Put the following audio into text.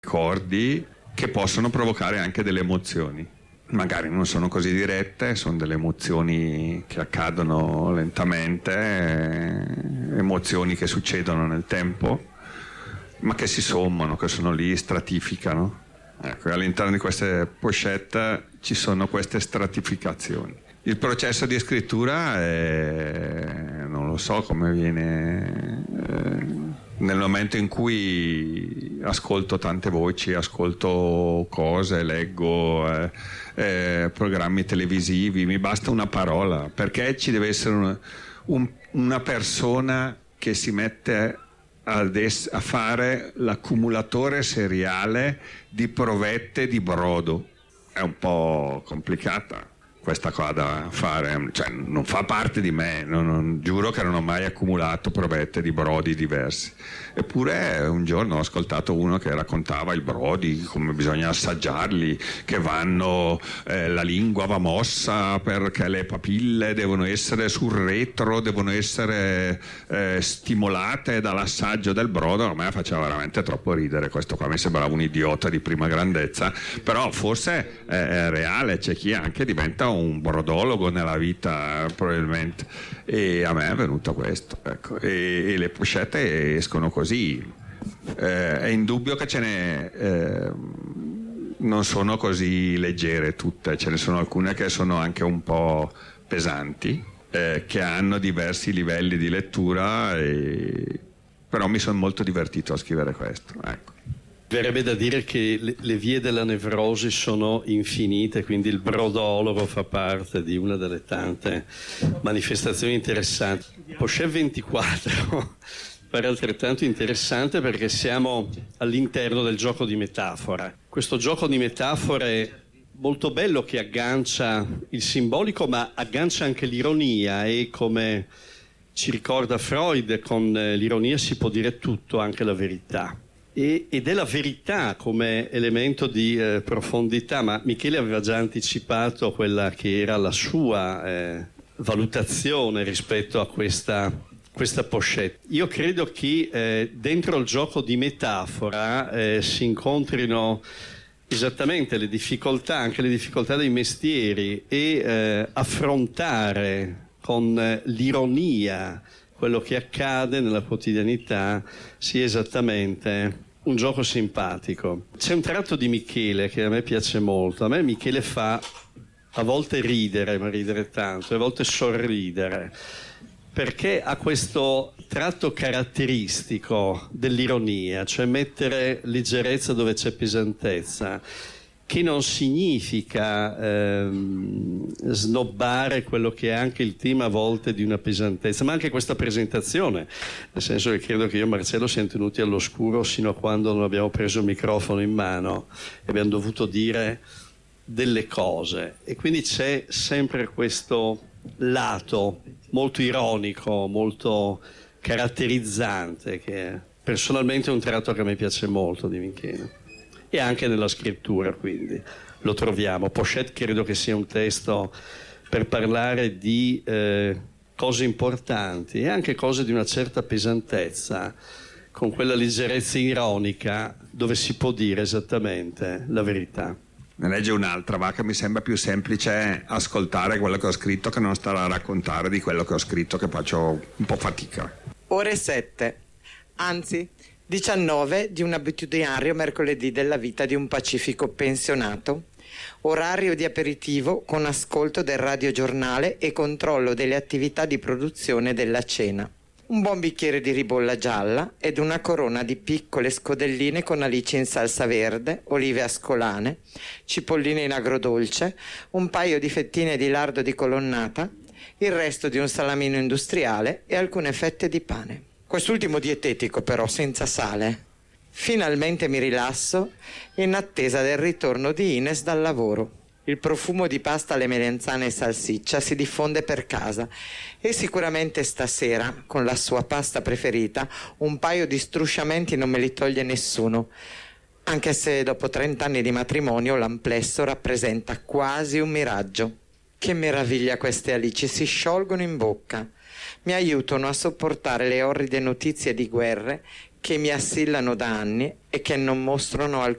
ricordi che possono provocare anche delle emozioni. Magari non sono così dirette, sono delle emozioni che accadono lentamente, emozioni che succedono nel tempo, ma che si sommano, che sono lì, stratificano. Ecco, all'interno di queste pochette ci sono queste stratificazioni. Il processo di scrittura non lo so come viene, nel momento in cui ascolto tante voci, ascolto cose, leggo programmi televisivi, mi basta una parola, perché ci deve essere una persona che si mette a fare l'accumulatore seriale di provette di brodo. È un po' complicata questa cosa da fare, cioè non fa parte di me, giuro che non ho mai accumulato provette di brodi diversi. Eppure un giorno ho ascoltato uno che raccontava il brodi, come bisogna assaggiarli, che vanno, la lingua va mossa perché le papille devono essere sul retro, devono essere stimolate dall'assaggio del brodo. A me faceva veramente troppo ridere questo qua, mi sembrava un idiota di prima grandezza, però forse è reale, c'è chi anche diventa un brodologo nella vita probabilmente, e a me è venuto questo, ecco. E le pochette escono così. È indubbio che ce ne non sono così leggere tutte, ce ne sono alcune che sono anche un po' pesanti, che hanno diversi livelli di lettura, però mi sono molto divertito a scrivere questo, ecco. Verrebbe da dire che le vie della nevrosi sono infinite, quindi il brodologo fa parte di una delle tante manifestazioni interessanti. Pochette 24 pare altrettanto interessante perché siamo all'interno del gioco di metafora. Questo gioco di metafore molto bello che aggancia il simbolico ma aggancia anche l'ironia, e come ci ricorda Freud, con l'ironia si può dire tutto, anche la verità. Ed è la verità come elemento di profondità, ma Michele aveva già anticipato quella che era la sua valutazione rispetto a questa pochette. Io credo che dentro il gioco di metafora si incontrino esattamente le difficoltà, anche le difficoltà dei mestieri, e affrontare con l'ironia quello che accade nella quotidianità sia esattamente un gioco simpatico. C'è un tratto di Michele che a me piace molto. A me Michele fa a volte ridere, ma ridere tanto, e a volte sorridere, perché ha questo tratto caratteristico dell'ironia, cioè mettere leggerezza dove c'è pesantezza, che non significa snobbare quello che è anche il tema a volte di una pesantezza, ma anche questa presentazione, nel senso che credo che io e Marcello siamo tenuti all'oscuro sino a quando non abbiamo preso il microfono in mano e abbiamo dovuto dire delle cose, e quindi c'è sempre questo lato molto ironico, molto caratterizzante, che personalmente è un tratto che a me piace molto di Michele. E anche nella scrittura, quindi lo troviamo. Pochette credo che sia un testo per parlare di cose importanti e anche cose di una certa pesantezza, con quella leggerezza ironica dove si può dire esattamente la verità. Ne legge un'altra, va, che mi sembra più semplice ascoltare quello che ho scritto che non stare a raccontare di quello che ho scritto, che faccio un po' fatica. Ore 7, anzi 19 di un abitudinario mercoledì della vita di un pacifico pensionato. Orario di aperitivo con ascolto del radiogiornale e controllo delle attività di produzione della cena. Un buon bicchiere di ribolla gialla ed una corona di piccole scodelline con alici in salsa verde, olive ascolane, cipolline in agrodolce, un paio di fettine di lardo di colonnata, il resto di un salamino industriale e alcune fette di pane. Quest'ultimo dietetico però senza sale. Finalmente mi rilasso in attesa del ritorno di Ines dal lavoro. Il profumo di pasta alle melenzane e salsiccia si diffonde per casa e sicuramente stasera, con la sua pasta preferita, un paio di strusciamenti non me li toglie nessuno, anche se dopo 30 anni di matrimonio l'amplesso rappresenta quasi un miraggio. Che meraviglia, queste alici si sciolgono in bocca. Mi aiutano a sopportare le orride notizie di guerre che mi assillano da anni e che non mostrano alcun